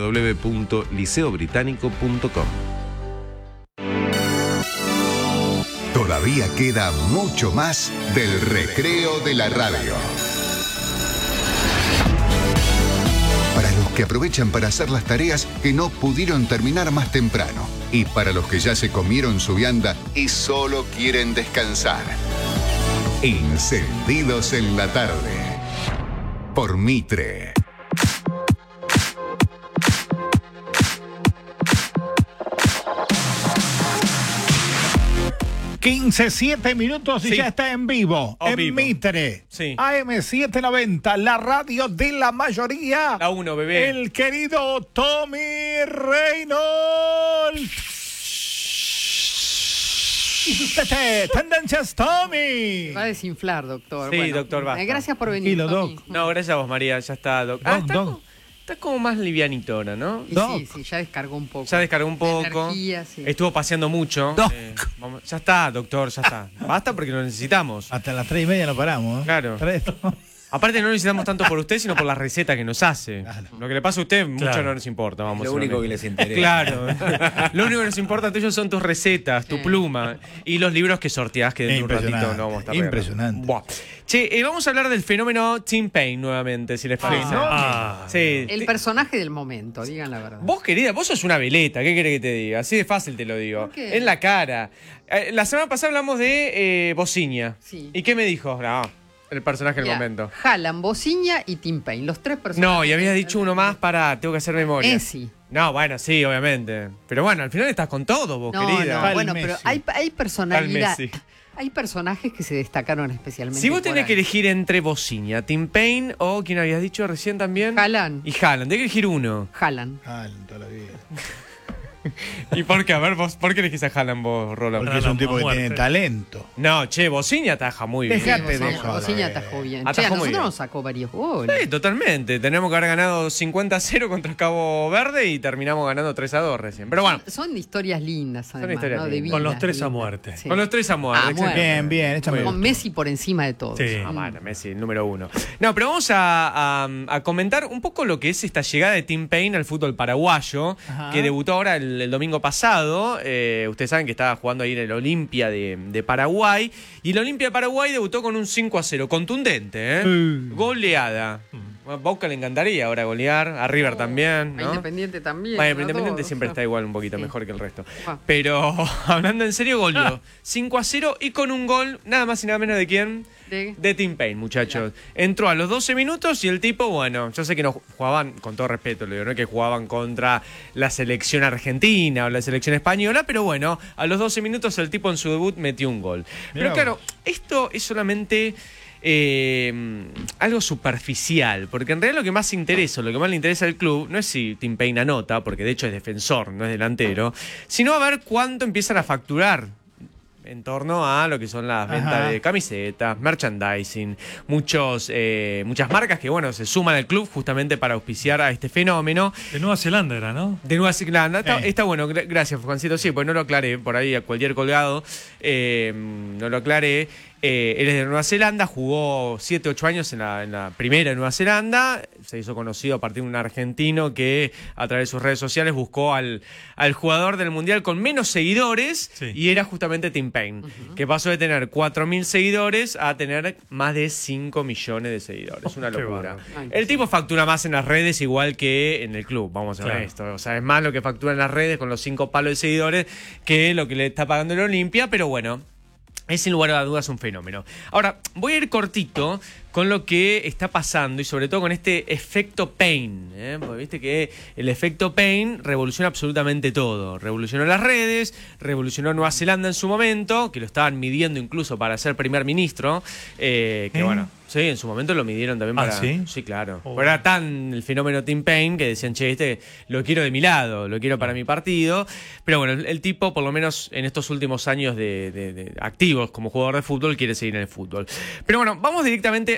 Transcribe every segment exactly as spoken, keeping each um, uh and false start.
w punto liceo británico punto com. Todavía queda mucho más del Recreo de la Radio. Para los que aprovechan para hacer las tareas que no pudieron terminar más temprano. Y para los que ya se comieron su vianda y solo quieren descansar. Encendidos en la tarde. Por Mitre. quince, siete minutos y Sí. ya está en vivo, Oh, en vivo. Mitre, Sí. A M setecientos noventa, la radio de la mayoría. La uno, bebé. El querido Tommy Reynolds. Tete, Tendencias Tommy. Va a desinflar, doctor. Sí, Bueno, doctor, basta. eh, Gracias por venir. Tranquilo, Tommy. doc. No, gracias a vos, María. Ya está, doc. Ah, Doc, está, doc. como, está como más livianito ahora, ¿no? Y Doc. sí, sí, ya descargó un poco. Ya descargó un La poco. energía, sí. Estuvo paseando mucho. Doc. Eh, vamos- ya está, doctor, ya está. Basta porque lo necesitamos. Hasta las tres y media no paramos. ¿eh? Claro. Tres, ¿no? Aparte no lo necesitamos tanto por usted, sino por la receta que nos hace. Claro. Lo que le pasa a usted, mucho Claro. no nos importa, vamos. Lo a ser único que honestos. les interesa. Claro. Lo único que nos importa tuyo son tus recetas, tu Sí. pluma y los libros que sorteás que dentro de un ratito Impresionante, no vamos a estar regalando. impresionante. Buah. Che, eh, vamos a hablar del fenómeno Tim Payne nuevamente, si les parece. Ah, Sí. El personaje del momento, digan la verdad. Vos, querida, vos sos una veleta, ¿qué querés que te diga? Así de fácil te lo digo. ¿Por qué? En la cara. Eh, la semana pasada hablamos de eh, Bociña. Sí. ¿Y qué me dijo? No, el personaje del Mirá, momento. Haaland, Bociña y Tim Payne, los tres personajes. No, y habías dicho uno más para. Tengo que hacer memoria. Messi. No, bueno, sí, obviamente. Pero bueno, al final estás con todo, vos, No, querida. no, Tal bueno, Messi. pero hay, hay personalidad. Messi. Hay personajes que se destacaron especialmente. Si vos por tenés ahí. que elegir entre Bociña, Tim Payne o quien habías dicho recién también. Haaland. Y Haaland, tenés que elegir uno. Haaland. Ah, en toda la vida. ¿Y por qué? A ver, vos, ¿por qué elegís a Haaland vos, Roland? Porque es un tipo que muerte. tiene talento. No, che, Bociña ataja muy bien. Dejate de Bociña, joder. Bociña atajó bien. Atajó Che, a muy nosotros bien. nos sacó varios goles. Sí, totalmente. Tenemos que haber ganado cincuenta a cero contra Cabo Verde y terminamos ganando tres a dos recién. Pero bueno, Son, son historias lindas, además, historias ¿no? De lindas. vida, Con los tres a lindas. muerte. Sí. con los tres a muerte. Ah, exacto. muerte. Bien, bien, échame. Con Messi por encima de todo. Sí. Ah, bueno, Messi, el número uno. No, pero vamos a, a- a comentar un poco lo que es esta llegada de Tim Payne al fútbol paraguayo, Ajá. que debutó ahora el, el domingo pasado. Eh, ustedes saben que estaba jugando ahí en el Olimpia de, de Paraguay. Y el Olimpia de Paraguay debutó con un cinco a cero. Contundente, ¿eh? Sí. Goleada. A Boca le encantaría ahora golear. A River también, A ¿no? Independiente también. Bueno, a pero Independiente todos, siempre o sea. está igual un poquito Sí. mejor que el resto. Ah. Pero hablando en serio, goleó cinco a cero y con un gol nada más y nada menos de quién. De- De Tim Payne, muchachos. Entró a los doce minutos y el tipo, bueno, yo sé que no jugaban, con todo respeto, le digo, no es que jugaban contra la selección argentina o la selección española, pero bueno, a los doce minutos el tipo en su debut metió un gol. Pero Mirá claro, esto es solamente eh, algo superficial, porque en realidad lo que más interesa, lo que más le interesa al club, no es si Tim Payne anota, porque de hecho es defensor, no es delantero, sino a ver cuánto empiezan a facturar en torno a lo que son las ventas Ajá. de camisetas, merchandising, muchos, eh, muchas marcas que bueno se suman al club justamente para auspiciar a este fenómeno. De Nueva Zelanda era, ¿no? De Nueva Zelanda, está, Eh. está bueno, gra- gracias Juancito, sí, pues no lo aclaré, por ahí a cualquier colgado, eh, no lo aclaré. Eh, él es de Nueva Zelanda, jugó siete ocho años en la, en la primera de Nueva Zelanda, se hizo conocido a partir de un argentino que a través de sus redes sociales buscó al, al jugador del Mundial con menos seguidores Sí. y era justamente Tim Payne, que pasó de tener cuatro mil seguidores a tener más de cinco millones de seguidores, una Qué locura. bárbaro. El tipo factura más en las redes igual que en el club, vamos a ser Claro. honestos. O sea, es más lo que factura en las redes con los cinco palos de seguidores que lo que le está pagando el Olimpia, pero bueno, es sin lugar a dudas un fenómeno. Ahora, voy a ir cortito con lo que está pasando y sobre todo con este efecto Payne, ¿eh? Porque viste que el efecto Payne revoluciona absolutamente todo. Revolucionó las redes, revolucionó Nueva Zelanda en su momento, que lo estaban midiendo incluso para ser primer ministro, eh, que ¿Eh? bueno, sí, en su momento lo midieron también ¿Ah, para... sí? Sí, claro. Oh. Pero era tan el fenómeno Tim Payne que decían, che, este lo quiero de mi lado, lo quiero para mi partido. Pero bueno, el, el tipo, por lo menos en estos últimos años de, de- de activos como jugador de fútbol, quiere seguir en el fútbol. Pero bueno, vamos directamente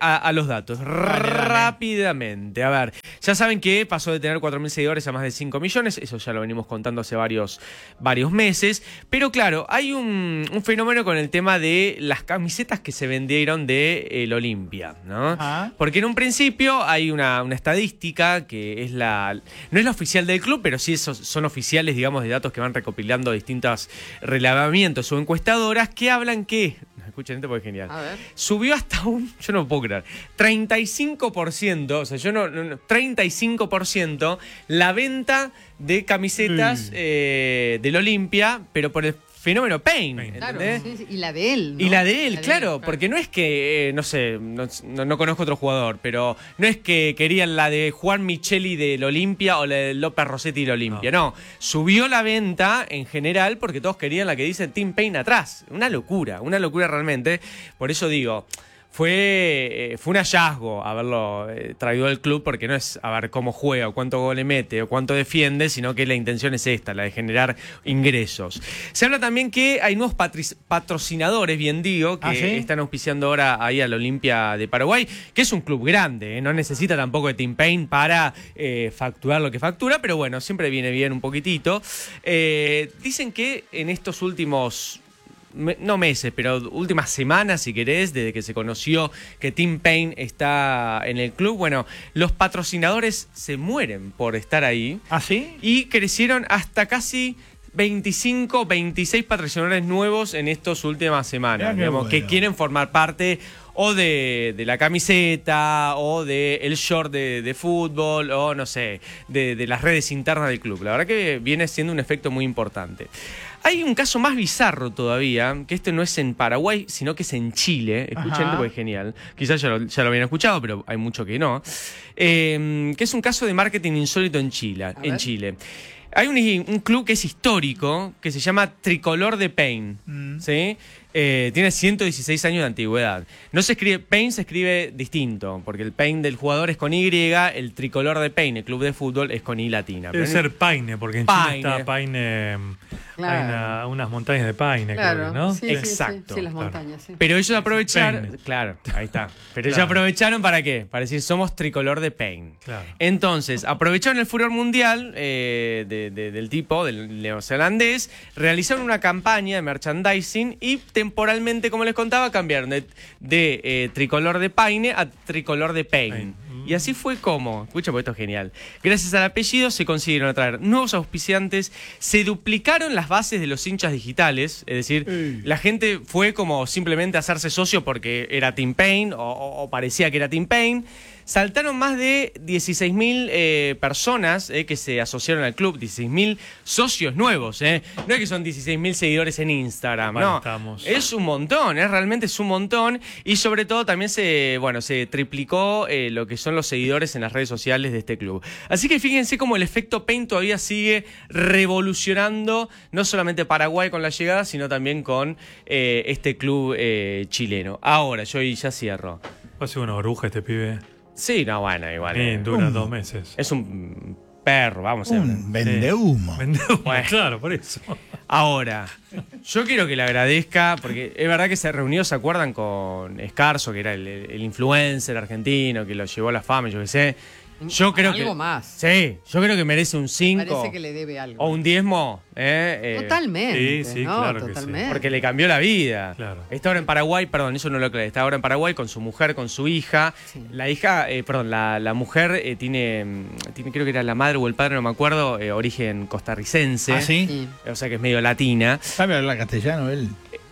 a, a los datos. Dale, dale. Rápidamente. A ver, ya saben que pasó de tener cuatro mil seguidores a más de cinco millones. Eso ya lo venimos contando hace varios, varios meses. Pero claro, hay un, un fenómeno con el tema de las camisetas que se vendieron de el Olimpia, ¿no? Ajá. Porque en un principio hay una, una estadística que es la... No es la oficial del club, pero sí esos son oficiales, digamos, de datos que van recopilando distintos relevamientos o encuestadoras que hablan que... Escuchen esto porque es genial. A ver. Subió hasta un... Yo no lo puedo creer. treinta y cinco por ciento, o sea, yo no... no, no treinta y cinco por ciento la venta de camisetas Mm. eh, del Olimpia, pero por el fenómeno Pain, Pain. Claro, ¿entendés? sí, sí, y la de él, ¿no? Y la de él, claro, porque no es que, eh, no sé, no, no- no conozco otro jugador, pero no es que querían la de Juan Micheli del Olimpia o la de López Rossetti del Olimpia, no. Subió la venta en general porque todos querían la que dice Team Pain atrás. Una locura, una locura realmente. Por eso digo... Fue, eh, fue un hallazgo haberlo eh, traído al club porque no es a ver cómo juega o cuánto gol le mete o cuánto defiende, sino que la intención es esta, la de generar ingresos. Se habla también que hay nuevos patri- patrocinadores, bien digo, que ¿Ah, sí? están auspiciando ahora ahí al Olimpia de Paraguay, que es un club grande, ¿eh? No necesita tampoco de Team Pain para eh, facturar lo que factura, pero bueno, siempre viene bien un poquitito. Eh, dicen que en estos últimos... Me- no meses, pero últimas semanas, si querés, desde que se conoció que Team Pain está en el club, bueno, los patrocinadores se mueren por estar ahí ¿Ah, sí? y crecieron hasta casi veinticinco, veintiséis patrocinadores nuevos en estas últimas semanas, Mirá qué digamos, que bueno. quieren formar parte o de, de la camiseta o de el short de, de fútbol o no sé, de, de las redes internas del club. La verdad que viene siendo un efecto muy importante. Hay un caso más bizarro todavía, que este no es en Paraguay, sino que es en Chile. Escuchen, Ajá. porque es genial. Quizás ya lo, ya lo habían escuchado, pero hay mucho que no. Eh, que es un caso de marketing insólito en Chile. En ver. Chile. Hay un, un club que es histórico, que se llama Tricolor de Pain. Mm. ¿Sí? Eh, tiene ciento dieciséis años de antigüedad. No se escribe Pain, se escribe distinto, porque el Pain del jugador es con Y, el Tricolor de Pain, el club de fútbol, es con I latina. Debe Pero ser Paine, porque en Paine. Chile está Paine. Claro. Hay una- unas montañas de Paine, Claro, creo que, ¿no? sí, sí, sí, Exacto, sí, las claro. montañas, sí. Pero ellos aprovecharon. Pain. Claro, ahí está. Pero ellos Claro. aprovecharon para qué? Para decir, somos tricolor de Pain. Claro. Entonces, aprovecharon el furor mundial eh, de- de- del tipo, del neozelandés, realizaron una campaña de merchandising y temporalmente, como les contaba, cambiaron de, de, eh, tricolor de Paine a tricolor de Pain. Pain. Y así fue como, escucha porque esto es genial, gracias al apellido se consiguieron atraer nuevos auspiciantes, se duplicaron las bases de los hinchas digitales, es decir, Ey. la gente fue como simplemente a hacerse socio porque era Team Pain o, o- o parecía que era Team Pain. Saltaron más de dieciséis mil eh, personas eh, que se asociaron al club, dieciséis mil socios nuevos. Eh. No es que son dieciséis mil seguidores en Instagram, Bueno, no. estamos. Es un montón, es realmente es un montón. Y sobre todo también se, bueno, se triplicó eh, lo que son los seguidores en las redes sociales de este club. Así que fíjense cómo el efecto Pain todavía sigue revolucionando no solamente Paraguay con la llegada, sino también con eh, este club eh, chileno. Ahora, yo ahí ya cierro. Va a ser una oruja este pibe. Sí, no, bueno, igual. Sí, eh, dura Un- dos meses. es un perro, vamos a ver. Un vendehumo. Vende humo, Bueno. claro, por eso. Ahora, yo quiero que le agradezca, porque es verdad que se reunió, ¿se acuerdan? Con Escarzo, que era el, el influencer argentino, que lo llevó a la fama, yo qué sé. Yo creo Algo que. más. Sí, yo creo que merece un cinco Parece que le debe algo. o un diezmo. ¿eh? Eh, Totalmente. Sí, sí, ¿no? claro que sí. Totalmente. Porque le cambió la vida. Claro. Está ahora en Paraguay, perdón, eso no lo aclaré. Está ahora en Paraguay con su mujer, con su hija. Sí. La hija, eh, perdón, la, la mujer eh, tiene, mm, tiene, creo que era la madre o el padre, no me acuerdo, eh, origen costarricense. ¿Ah, sí? Sí. O sea que es medio latina. ¿Sabe hablar castellano él?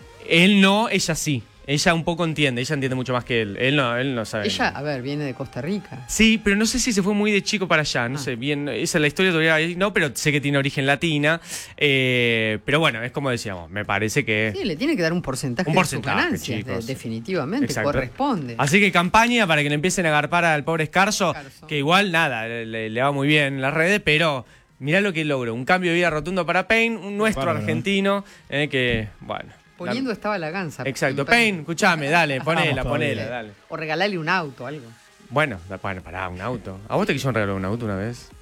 Él no, ella sí. Ella un poco entiende, ella entiende mucho más que él. Él no, él no sabe. Ella, a ver, viene de Costa Rica. Sí, pero no sé si se fue muy de chico para allá, no Ah. sé bien, esa es la historia todavía, no, pero sé que tiene origen latina, eh, pero bueno, es como decíamos, me parece que... Sí, le tiene que dar un porcentaje, Un porcentaje, de sus ganancias, chicos. de- definitivamente, Exacto. corresponde. Así que campaña para que le empiecen a agarpar al pobre Escarzo, Escarzo. que igual nada, le, le va muy bien en las redes, pero mirá lo que logró, un cambio de vida rotundo para Pain, un nuestro Bárbaro. argentino, eh, que, bueno... Poniendo la- estaba la ganza. Exacto, Pain, escuchame, dale, ponela, Vamos ponela, todavía. dale. O regalarle un auto, algo. Bueno, da- bueno, pará, un auto. ¿A vos te quisieron regalar un auto una vez?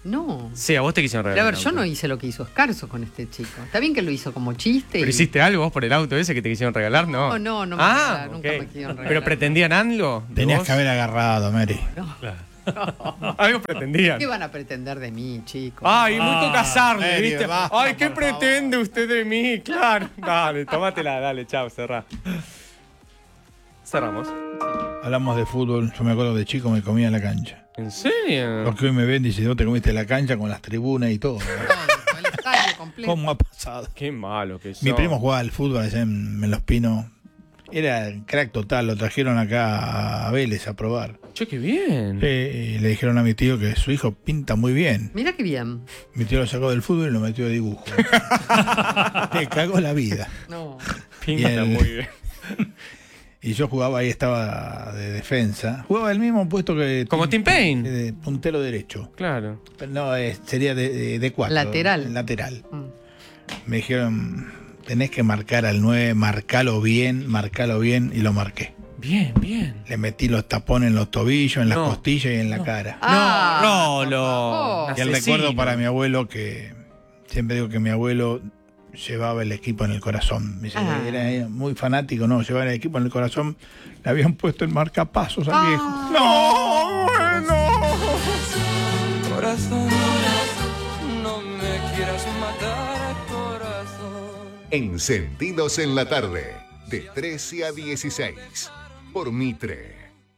No. Sí, a vos te quisieron Pero a regalar. ver, un yo auto. no hice lo que hizo Escarzo con este chico. Está bien que lo hizo como chiste. ¿Pero y- hiciste algo vos por el auto ese que te quisieron regalar? No, No, no, no me ah, regalaron, nunca ok. me quisieron regalar. ¿Pero pretendían algo? de Tenías vos? que haber agarrado, Mary. Algo pretendían. ¿Qué van a pretender de mí, chicos? Ay, muy Ah, casarle, Mary, ¿viste? basta, Ay, ¿qué por favor. pretende usted de mí? Claro. Dale, tómatela, dale, chao, cerrá. Cerramos. Hablamos de fútbol. Yo me acuerdo de chico me comía en la cancha. ¿En serio? Los que hoy me ven dicen, vos te comiste la cancha con las tribunas y todo. Todo, el estadio completo. ¿Cómo ha pasado? Qué malo que Mi sos. primo jugaba al fútbol allá en, en Los Pinos. Era crack total, lo trajeron acá a Vélez a probar. Che, qué bien. Sí, y le dijeron a mi tío que su hijo pinta muy bien. Mira qué bien. Mi tío lo sacó del fútbol y lo metió de dibujo. Le cagó la vida. No. Pinta y el- muy bien. Y yo jugaba ahí, estaba de defensa. Jugaba el mismo puesto que... Como Tim Payne. De puntero derecho. Claro. Pero no, es- sería de, de, de cuatro. Lateral. Lateral. Mm. Me dijeron, tenés que marcar al nueve, marcalo bien, marcalo bien, y lo marqué. Bien, bien. Le metí los tapones en los tobillos, en las No. costillas y en la cara. Ah, no, por no. favor. Y el recuerdo para mi abuelo, que siempre digo que mi abuelo llevaba el equipo en el corazón. Me dice, Ah. era, era muy fanático, no, llevaba el equipo en el corazón. Le habían puesto el marcapasos al Ah. viejo. ¡No! ¡Bueno! Corazón, no me quieras matar, corazón. Encendidos en la tarde, de trece a dieciséis, por Mitre.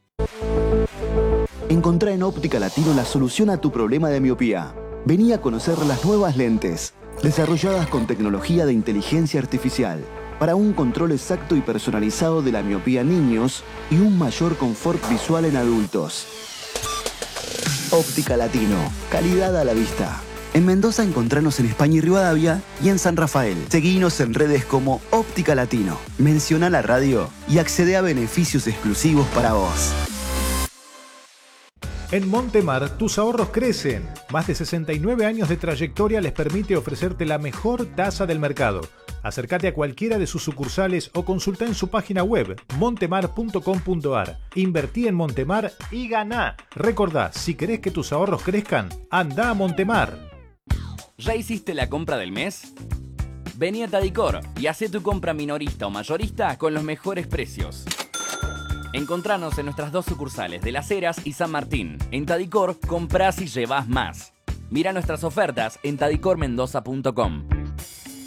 Encontrá en Óptica Latino la solución a tu problema de miopía. Vení a conocer las nuevas lentes, desarrolladas con tecnología de inteligencia artificial, para un control exacto y personalizado de la miopía en niños y un mayor confort visual en adultos. Óptica Latino, calidad a la vista. En Mendoza encontranos en España y Rivadavia y en San Rafael. Seguinos en redes como Óptica Latino. Menciona la radio y accede a beneficios exclusivos para vos. En Montemar, tus ahorros crecen. Más de sesenta y nueve años de trayectoria les permite ofrecerte la mejor tasa del mercado. Acércate a cualquiera de sus sucursales o consulta en su página web montemar punto com punto ar. Invertí en Montemar y ganá. Recordá, si querés que tus ahorros crezcan, anda a Montemar. ¿Ya hiciste la compra del mes? Vení a Tadicor y hacé tu compra minorista o mayorista con los mejores precios. Encontranos en nuestras dos sucursales de Las Heras y San Martín. En Tadicor, comprás y llevás más. Mira nuestras ofertas en tadicor mendoza punto com.